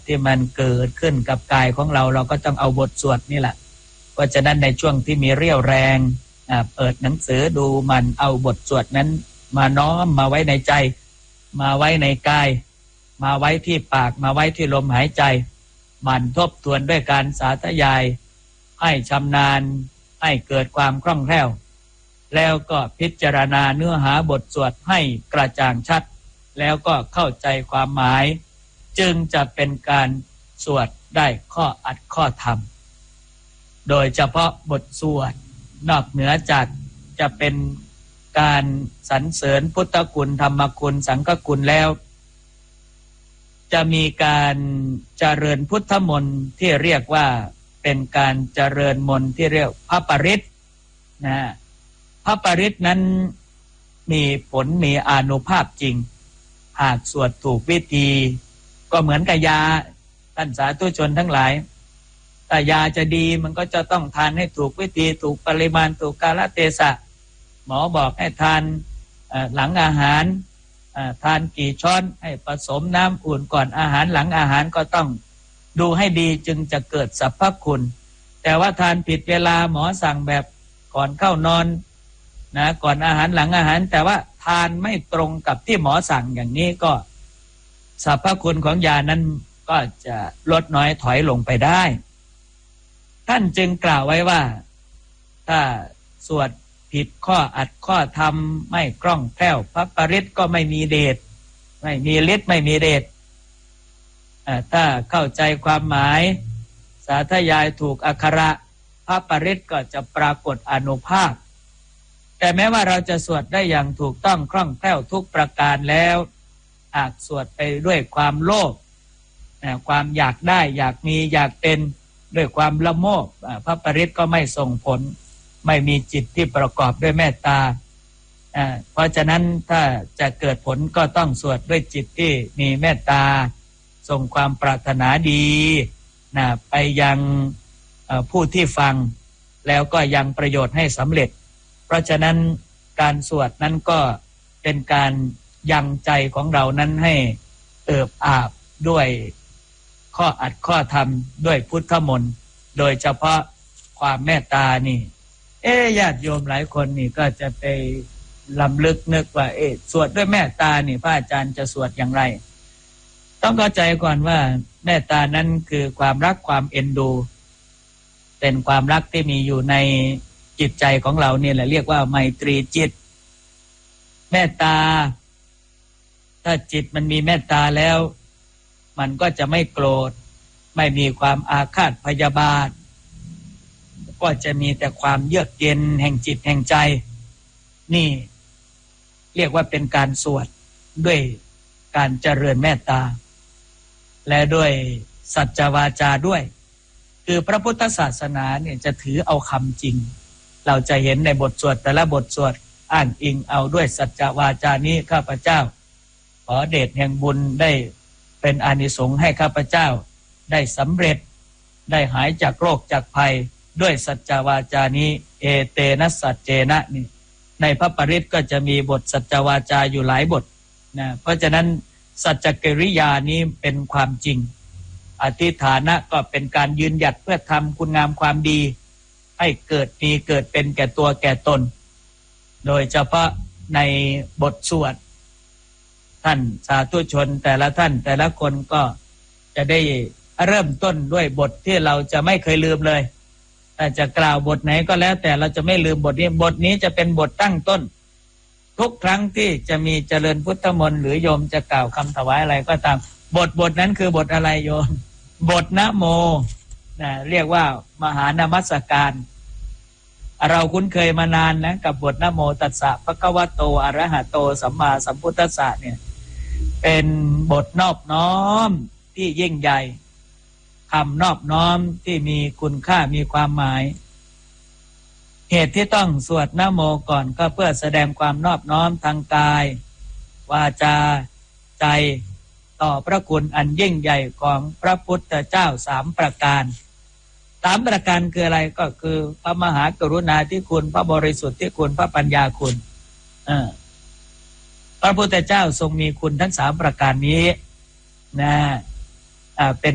ที่มันเกิดขึ้นกับกายของเราก็ต้องเอาบทสวดนี่แหละเพราะฉะนั้นในช่วงที่มีเรี่ยวแรงเปิดหนังสือดูมันเอาบทสวดนั้นมาน้อมมาไว้ในใจมาไว้ในกายมาไว้ที่ปากมาไว้ที่ลมหายใจมันทบทวนด้วยการสาธยายให้ชำนาญให้เกิดความคล่องแคล่วแล้วก็พิจารณาเนื้อหาบทสวดให้กระจ่างชัดแล้วก็เข้าใจความหมายจึงจะเป็นการสวดได้ข้ออัดข้อธรรมโดยเฉพาะบทสวดนอกเหนือจากจะเป็นการสรรเสริญพุทธคุณธรรมคุณสังฆคุณแล้วจะมีการเจริญพุทธมนต์ที่เรียกว่าเป็นการเจริญมนต์ที่เรียกพระปริตนะพระปริตนั้นมีผลมีอานุภาพจริงหากสวดถูกวิธีก็เหมือนกับยาท่านสาธุชนทั้งหลายแต่ยาจะดีมันก็จะต้องทานให้ถูกวิธีถูกปริมาณถูกกาลเทศะหมอบอกให้ทานหลังอาหารทานกี่ช้อนให้ผสมน้ำอุ่นก่อนอาหารหลังอาหารก็ต้องดูให้ดีจึงจะเกิดสรรพคุณแต่ว่าทานผิดเวลาหมอสั่งแบบก่อนเข้านอนนะก่อนอาหารหลังอาหารแต่ว่าทานไม่ตรงกับที่หมอสั่งอย่างนี้ก็สรรพคุณของยานั้นก็จะลดน้อยถอยลงไปได้ท่านจึงกล่าวไว้ว่าถ้าสวดผิดข้ออัดข้อธรรมไม่คล่องแคล่วพระปริตก็ไม่มีเดชไม่มีฤทธิ์ไม่มีเดชถ้าเข้าใจความหมายสาธยายถูกอักขระพระปริตก็จะปรากฏอานุภาพแต่แม้ว่าเราจะสวดได้อย่างถูกต้องคล่องแคล่วทุกประการแล้วหากสวดไปด้วยความโลภความอยากได้อยากมีอยากเป็นด้วยความละโมบพระปริตก็ไม่ส่งผลไม่มีจิตที่ประกอบด้วยเมตตาเพราะฉะนั้นถ้าจะเกิดผลก็ต้องสวดด้วยจิตที่มีเมตตาส่งความปรารถนาดีไปยังผู้ที่ฟังแล้วก็ยังประโยชน์ให้สำเร็จเพราะฉะนั้นการสวดนั้นก็เป็นการยังใจของเรานั้นให้เอิบอาบด้วยข้ออัดข้อธรรมด้วยพุทธมนต์โดยเฉพาะความเมตตานี่ญาติโยมหลายคนนี่ก็จะไปลำลึกนึกว่าสวดด้วยเมตตานี่พระอาจารย์จะสวดอย่างไรต้องเข้าใจก่อนว่าเมตตานั้นคือความรักความเอ็นดูเป็นความรักที่มีอยู่ในจิตใจของเราเนี่ยแหละเรียกว่าไมตรีจิตเมตตาถ้าจิตมันมีเมตตาแล้วมันก็จะไม่โกรธไม่มีความอาฆาตพยาบาทก็จะมีแต่ความเยือกเย็นแห่งจิตแห่งใจนี่เรียกว่าเป็นการสวดด้วยการเจริญเมตตาและด้วยสัจจวาจาด้วยคือพระพุทธศาสนาเนี่ยจะถือเอาคำจริงเราจะเห็นในบทสวดแต่ละบทสวดอ้างอิงเอาด้วยสัจจวาจานี้ข้าพเจ้าขอเดชแห่งบุญได้เป็นอานิสงส์ให้ข้าพเจ้าได้สำเร็จได้หายจากโรคจากภัยด้วยสัจจวาจานี้เอเตนะสัจเจนะนี่ในพระปริตก็จะมีบทสัจจวาจาอยู่หลายบทนะเพราะฉะนั้นสัจจกิริยานี้เป็นความจริงอธิฐานะก็เป็นการยืนหยัดเพื่อทำคุณงามความดีให้เกิดมีเกิดเป็นแก่ตัวแก่ตนโดยเฉพาะในบทสวดท่านสาธุชนแต่ละท่านแต่ละคนก็จะได้เริ่มต้นด้วยบทที่เราจะไม่เคยลืมเลยแต่จะกล่าวบทไหนก็แล้วแต่เราจะไม่ลืมบทนี้จะเป็นบทตั้งต้นทุกครั้งที่จะมีเจริญพุทธมนต์หรือโยมจะกล่าวคำถวายอะไรก็ตามบทนั้นคือบทอะไรโยมบทนะโมเรียกว่ามหานมัสการเราคุ้นเคยมานานนะกับบทนะโมตัสสะภะคะวะโตอะระหะโตสัมมาสัมพุทธัสสะเนี่ยเป็นบทนอบน้อมที่ยิ่งใหญ่คำนอบน้อมที่มีคุณค่ามีความหมายเหตุที่ต้องสวดนะโมก่อนก็เพื่อแสดงความนอบน้อมทางกายวาจาใจต่อพระคุณอันยิ่งใหญ่ของพระพุทธเจ้า3ประการ3ประการคืออะไรก็คือพระมหากรุณาธิคุณพระบริสุทธิ์ที่คุณพระปัญญาคุณพระพุทธเจ้าทรงมีคุณทั้ง3ประการนี้นะเป็น